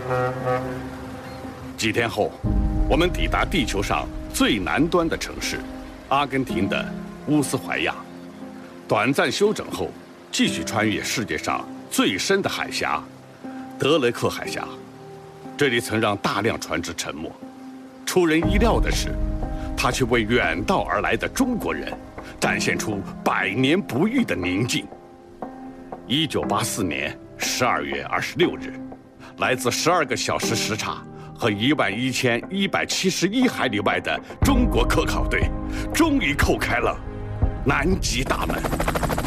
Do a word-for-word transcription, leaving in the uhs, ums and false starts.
几天后，我们抵达地球上最南端的城市——阿根廷的乌斯怀亚。短暂休整后，继续穿越世界上最深的海峡——德雷克海峡。这里曾让大量船只沉没。出人意料的是，它却为远道而来的中国人展现出百年不遇的宁静。一九八四年十二月二十六日，来自十二个小时时差和一万一千一百七十一海里外的中国科考队，终于叩开了南极大门。